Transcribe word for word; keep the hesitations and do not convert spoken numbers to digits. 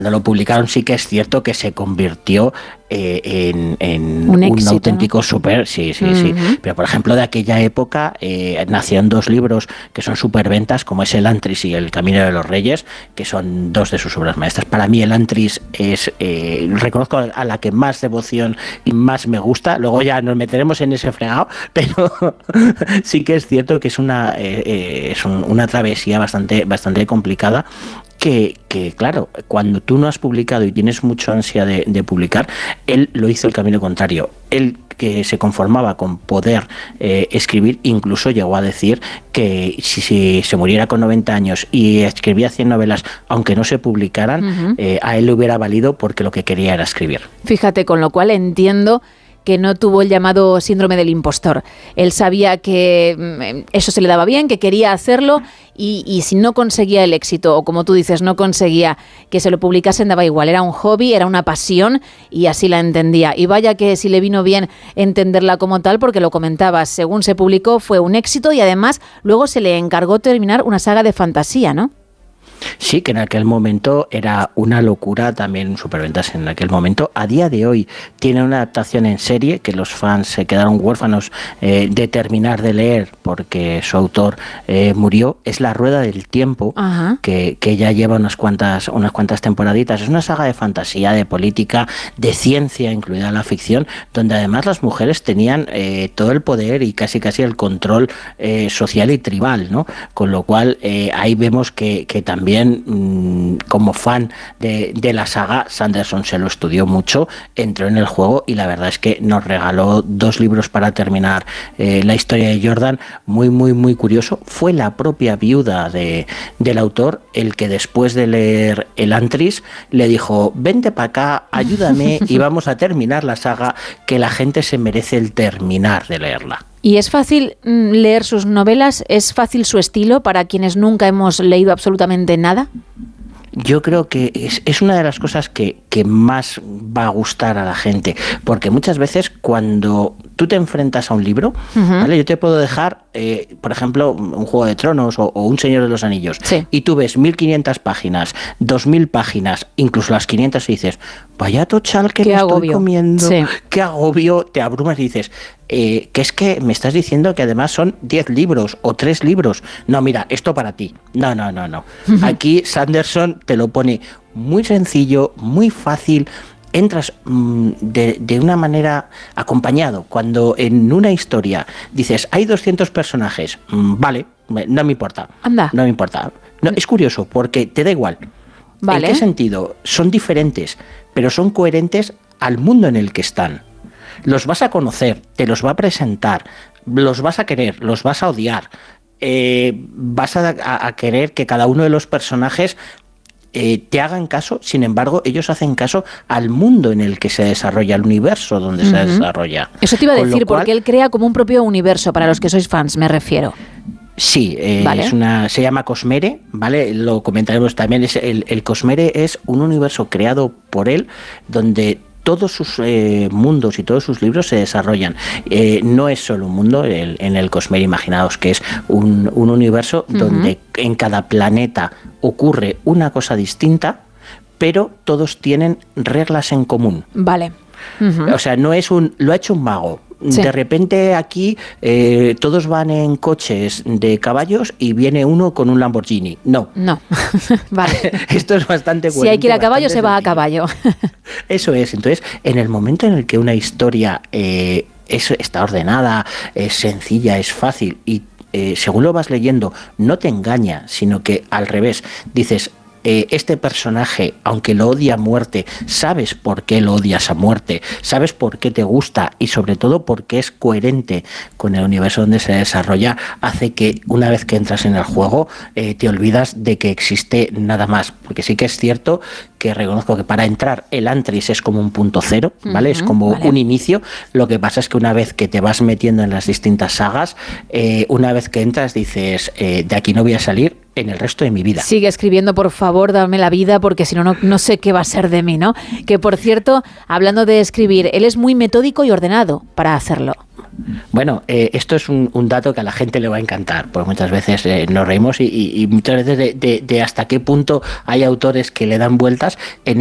Cuando lo publicaron sí que es cierto que se convirtió eh, en, en un, un éxito, auténtico ¿no? súper, sí, sí, uh-huh. sí. Pero por ejemplo de aquella época eh, nacieron dos libros que son superventas, como es Elantris y El Camino de los Reyes, que son dos de sus obras maestras. Para mí Elantris es, eh, reconozco a la que más devoción y más me gusta, luego ya nos meteremos en ese fregado, pero sí que es cierto que es una, eh, eh, es un, una travesía bastante, bastante complicada. Que, que, claro, cuando tú no has publicado y tienes mucha ansia de, de publicar, él lo hizo el camino contrario. Él, que se conformaba con poder eh, escribir, incluso llegó a decir que si, si se muriera con noventa años y escribía cien novelas, aunque no se publicaran, uh-huh. eh, a él le hubiera valido porque lo que quería era escribir. Fíjate, con lo cual entiendo que no tuvo el llamado síndrome del impostor. Él sabía que eso se le daba bien, que quería hacerlo y, y si no conseguía el éxito, o como tú dices, no conseguía que se lo publicasen, daba igual. Era un hobby, era una pasión y así la entendía. Y vaya que si le vino bien entenderla como tal, porque lo comentabas, según se publicó fue un éxito y además luego se le encargó terminar una saga de fantasía, ¿no? Sí, que en aquel momento era una locura, también superventas en aquel momento. A día de hoy tiene una adaptación en serie que los fans se quedaron huérfanos eh, de terminar de leer porque su autor eh, murió. Es La Rueda del Tiempo, que, que ya lleva unas cuantas, unas cuantas temporaditas. Es una saga de fantasía, de política, de ciencia, incluida la ficción, donde además las mujeres tenían eh, todo el poder y casi casi el control eh, social y tribal, ¿no? Con lo cual eh, ahí vemos que, que también como fan de, de la saga, Sanderson se lo estudió mucho, entró en el juego y la verdad es que nos regaló dos libros para terminar eh, la historia de Jordan, muy muy muy curioso. Fue la propia viuda de, del autor el que después de leer Elantris le dijo, vente para acá, ayúdame y vamos a terminar la saga, que la gente se merece el terminar de leerla. ¿Y es fácil leer sus novelas? ¿Es fácil su estilo para quienes nunca hemos leído absolutamente nada? Yo creo que es, es una de las cosas que, que más va a gustar a la gente, porque muchas veces cuando tú te enfrentas a un libro, uh-huh. ¿vale? Yo te puedo dejar, eh, por ejemplo, un Juego de Tronos o, o un Señor de los Anillos, sí. y tú ves mil quinientas páginas, dos mil páginas, incluso las quinientas y dices, vaya tochal que me estoy comiendo, sí. qué agobio, te abrumas y dices, eh, que es que me estás diciendo que además son diez libros o tres libros. No, mira, esto para ti. No, no, no, no. Uh-huh. Aquí Sanderson te lo pone muy sencillo, muy fácil. Entras mmm, de, de una manera acompañado. Cuando en una historia dices, hay doscientos personajes, mmm, vale, no me importa. Anda. No me importa. No, es curioso porque te da igual. Vale. ¿En qué sentido? Son diferentes, pero son coherentes al mundo en el que están. Los vas a conocer, te los va a presentar, los vas a querer, los vas a odiar. Eh, vas a, a, a querer que cada uno de los personajes eh, te hagan caso, sin embargo, ellos hacen caso al mundo en el que se desarrolla, al universo donde uh-huh. se desarrolla. Eso te iba a Con decir, lo cual, porque él crea como un propio universo, para los que sois fans, me refiero. Sí, eh, vale. es una, se llama Cosmere, ¿vale? Lo comentaremos también. Es el, el Cosmere es un universo creado por él, donde todos sus eh, mundos y todos sus libros se desarrollan. Eh, no es solo un mundo, el, en el Cosmere, imaginaos que es un, un universo uh-huh. donde en cada planeta ocurre una cosa distinta, pero todos tienen reglas en común. Vale. Uh-huh. O sea, no es un, lo ha hecho un mago. Sí. De repente aquí eh, todos van en coches de caballos y viene uno con un Lamborghini. No. No. Vale. Esto es bastante bueno. Si hay que ir a caballo, se va a caballo. Eso es. Entonces, en el momento en el que una historia eh, es, está ordenada, es sencilla, es fácil y eh, según lo vas leyendo, no te engaña, sino que al revés, dices, Eh, este personaje, aunque lo odia a muerte, sabes por qué lo odias a muerte, sabes por qué te gusta y sobre todo porque es coherente con el universo donde se desarrolla, hace que una vez que entras en el juego eh, te olvidas de que existe nada más, porque sí que es cierto que reconozco que para entrar Elantris es como un punto cero, ¿vale? Uh-huh, es como vale. un inicio. Lo que pasa es que una vez que te vas metiendo en las distintas sagas, eh, una vez que entras dices, eh, de aquí no voy a salir en el resto de mi vida. Sigue escribiendo, por favor, dame la vida, porque si no, no, no sé qué va a ser de mí, ¿no? Que, por cierto, hablando de escribir, él es muy metódico y ordenado para hacerlo. Bueno, eh, esto es un, un dato que a la gente le va a encantar, porque muchas veces eh, nos reímos y, y, y muchas veces de, de, de hasta qué punto hay autores que le dan vueltas. En